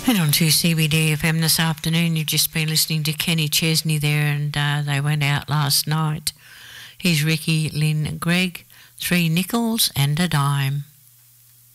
And on to CBD FM this afternoon, you've just been listening to Kenny Chesney there, and they went out last night. Here's Ricky, Lynn, Greg, 3 nickels and a dime.